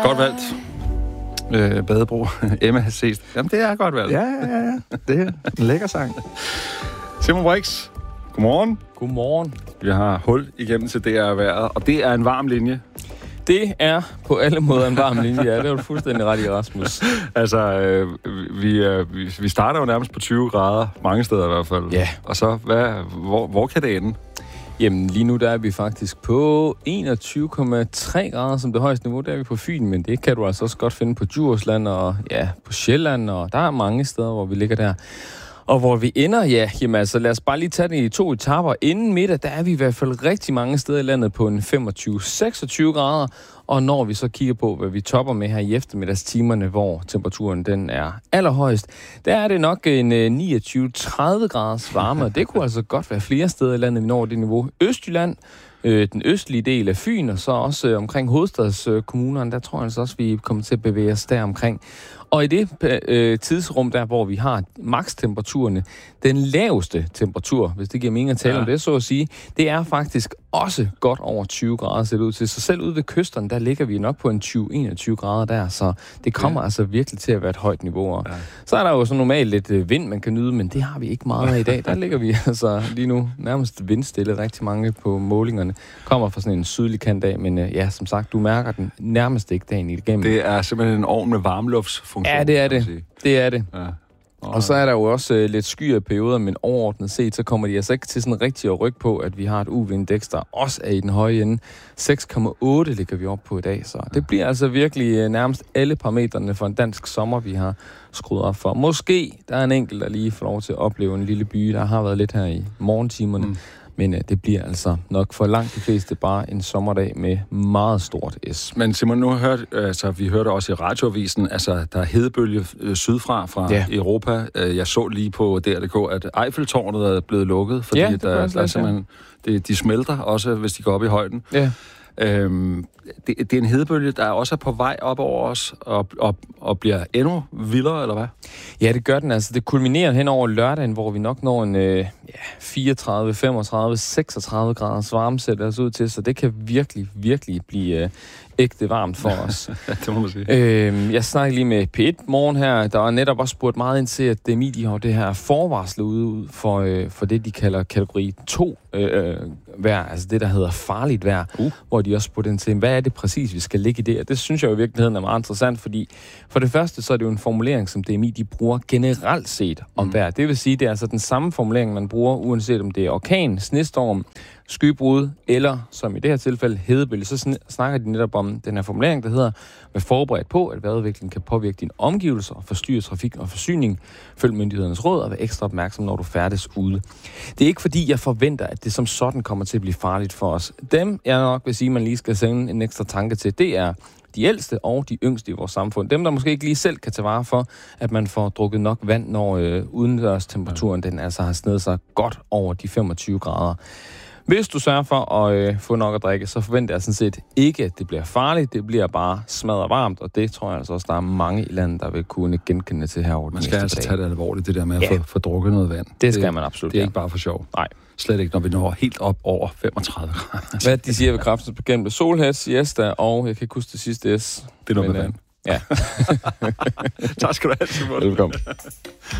Godt valgt. Badebro. Emma har set. Jamen, det er godt valgt. Ja. Det er en lækker sang. Simon Brix, godmorgen. Godmorgen. Vi har hul igennem til det er været, og det er en varm linje. Det er på alle måder en varm linje, ja. Det er du fuldstændig ret i, Rasmus. Altså, vi starter jo nærmest på 20 grader, mange steder i hvert fald. Ja. Og så, hvor kan det ende? Jamen, lige nu der er vi faktisk på 21,3 grader som det højeste niveau. Der er vi på Fyn, men det kan du altså også godt finde på Djursland og ja, på Sjælland, og der er mange steder, hvor vi ligger der. Og hvor vi ender, ja, jamen altså lad os bare lige tage det i 2 etaper. Inden middag, der er vi i hvert fald rigtig mange steder i landet på en 25-26 grader. Og når vi så kigger på, hvad vi topper med her i eftermiddagstimerne, hvor temperaturen den er allerhøjst, der er det nok en 29-30 graders varme. Det kunne altså godt være flere steder i landet, vi når det niveau. Østjylland, den østlige del af Fyn, og så også omkring hovedstadskommunerne, der tror jeg altså også, vi kommer til at bevæge os der omkring. Og i det tidsrum der, hvor vi har makstemperaturerne, den laveste temperatur, hvis det giver mening at tale om det, så at sige, det er faktisk også godt over 20 grader set ud til. Så selv ude ved kysterne, der ligger vi nok på en 20-21 grader der, så det kommer altså virkelig til at være et højt niveau. Ja. Så er der jo så normalt lidt vind, man kan nyde, men det har vi ikke meget af i dag. Der ligger vi altså lige nu nærmest vindstille. Rigtig mange på målingerne kommer fra sådan en sydlig kant af, men ja, som sagt, du mærker den nærmest ikke dagen igennem. Det er simpelthen en ovn med varmluftsfunktion. Ja, det er det. Det er det. Ja. Og så er der jo også lidt skyer perioder, men overordnet set, så kommer de altså ikke til sådan rigtig at rykke på, at vi har et UV-indeks, der også er i den høje ende. 6,8 ligger vi op på i dag, så det bliver altså virkelig nærmest alle parametrene for en dansk sommer, vi har skruet op for. Måske der er en enkelt, der lige får lov til at opleve en lille by, der har været lidt her i morgentimerne. Men det bliver altså nok for langt de fleste bare en sommerdag med meget stort S. Men Simon, vi hørte også i radioavisen, altså der er hedebølge fra Europa. Jeg så lige på DR.dk, at Eiffeltårnet er blevet lukket, fordi der simpelthen, de smelter også, hvis de går op i højden. Ja. Det er en hedebølge, der også er på vej op over os og bliver endnu vildere, eller hvad? Ja, det gør den. Altså, det kulminerer hen over lørdagen, hvor vi nok når en 34, 35, 36 graders varme sætter os ud til, så det kan virkelig, virkelig blive ægte varmt for os. Det må man sige. Jeg snakkede lige med P1 morgen her, der var netop også spurgt meget ind til, at DMI de har det her forvarsel ude for det, de kalder kategori 2 vejr, altså det, der hedder farligt vejr, hvor de også spurgte ind til, hvad er det præcis, vi skal ligge i det? Og det synes jeg jo i virkeligheden er meget interessant, fordi for det første, så er det jo en formulering, som DMI de bruger generelt set om vejr. Det vil sige, det er altså den samme formulering, man bruger, uanset om det er orkan, snestorm, skybrud, eller som i det her tilfælde hedebølge, så snakker de netop om den her formulering, der hedder, vær forberedt på, at vejrudviklingen kan påvirke dine omgivelser og forstyrre trafik og forsyning. Følg myndighedernes råd og vær ekstra opmærksom, når du færdes ude. Det er ikke fordi, jeg forventer, at det som sådan kommer til at blive farligt for os. Dem, jeg nok vil sige, man lige skal sende en ekstra tanke til, det er de ældste og de yngste i vores samfund. Dem, der måske ikke lige selv kan tage vare for, at man får drukket nok vand, når udendørstemperaturen den altså har snedet sig godt over de 25 grader. Hvis du sørger for at få nok at drikke, så forventer jeg sådan set ikke, at det bliver farligt. Det bliver bare smadret varmt, og det tror jeg altså også, der er mange i landet, der vil kunne genkende til herovre. Man skal altså tage det alvorligt, det der med at få drukket noget vand. Det skal man absolut. Det er ikke bare for sjov. Nej. Slet ikke, når vi når helt op over 35 grader. Hvad de siger ved Kræftens Bekæmpelse? Solhat, siesta, og jeg kan ikke huske det sidste S. Det er noget med vand. Ja. Tak skal du have, Simon. Velkommen.